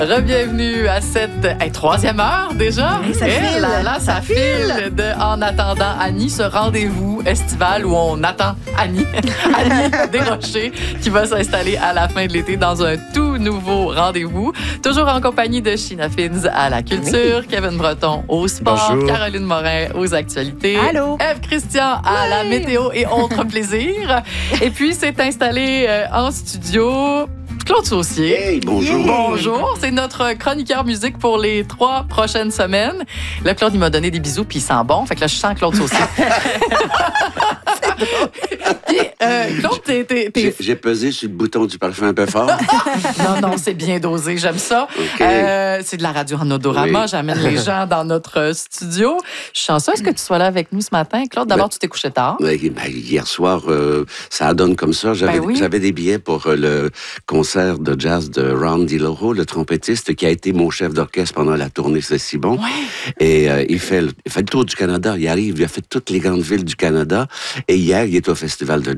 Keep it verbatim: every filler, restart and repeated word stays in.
Re-bienvenue à cette hey, troisième heure déjà. Hey, ça Eh file, là, là, ça, ça file. file. De En attendant Annie, ce rendez-vous estival où on attend Annie, Annie Desrochers, qui va s'installer à la fin de l'été dans un tout nouveau rendez-vous. Toujours en compagnie de Sheena Fins à la culture, oui. Kevin Breton au sport, Bonjour. Caroline Morin aux actualités, Allô. Ève Christian à oui. la météo et autres plaisirs. Et puis, s'est installé euh, en studio Claude Saucier. Hey, bonjour. Yeah. Bonjour. C'est notre chroniqueur musique pour les trois prochaines semaines. Là, Claude, il m'a donné des bisous, puis il sent bon. Fait que là, je sens Claude Saucier. Puis, euh, Claude, t'es... t'es, t'es... J'ai, j'ai pesé sur le bouton du parfum un peu fort. non, non, c'est bien dosé. J'aime ça. Okay. Euh, c'est de la radio en odorama. Oui. J'amène les gens dans notre studio. Je suis chanceuse que tu sois là avec nous ce matin. Claude, d'abord, ben, tu t'es couché tard. Ben, hier soir, euh, ça donne comme ça. J'avais, ben oui. j'avais des billets pour euh, le concert de jazz de Ron DiLoro, le trompettiste qui a été mon chef d'orchestre pendant la tournée C'est si bon. Ouais. Et euh, il, fait le, il fait le tour du Canada. Il arrive, il a fait toutes les grandes villes du Canada. Et hier, il est au Festival de